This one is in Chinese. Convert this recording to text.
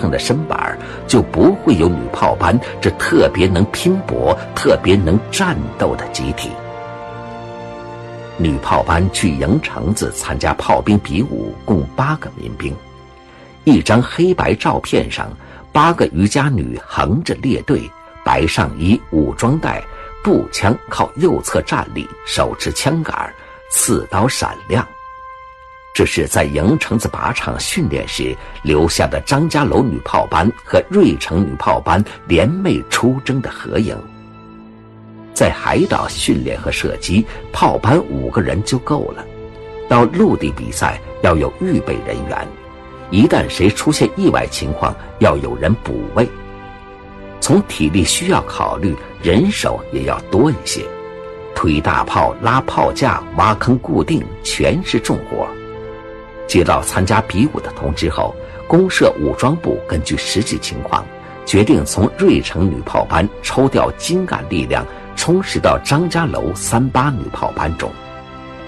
腾的身板，就不会有女炮班这特别能拼搏、特别能战斗的集体。女炮班去营城子参加炮兵比武，共8个民兵。一张黑白照片上，8个渔家女横着列队，白上衣，武装带，步枪靠右侧站立，手持枪杆，刺刀闪亮。这是在营城子靶场训练时留下的张家楼女炮班和芮城女炮班联袂出征的合影。在海岛训练和射击，炮班5个人就够了。到陆地比赛要有预备人员，一旦谁出现意外情况，要有人补位。从体力需要考虑，人手也要多一些。推大炮、拉炮架、挖坑固定，全是重活。接到参加比武的通知后，公社武装部根据实际情况，决定从芮城女炮班抽调精干力量，充实到张家楼38女炮班中。